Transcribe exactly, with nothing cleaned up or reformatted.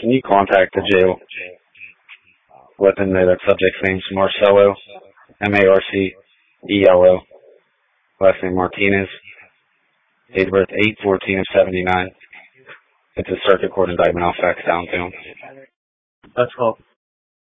Can you contact the jail? Let them know that subject's name's Marcelo, M A R C E L O, last name Martinez, date of birth eight fourteen of seventy-nine. It's a circuit court indictment. I'll fax down to him. That's all.